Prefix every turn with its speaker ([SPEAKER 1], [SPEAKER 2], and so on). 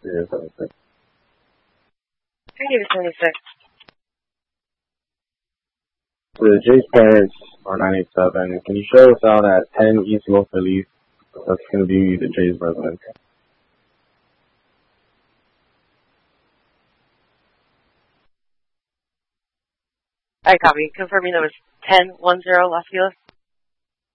[SPEAKER 1] 3076.
[SPEAKER 2] 3076.
[SPEAKER 1] The Jays parents are 987. Can you show us out at 10 East Los Feliz? That's going to be the Jays residence.
[SPEAKER 2] Alright, copy. Confirming that was 1010 Los Feliz.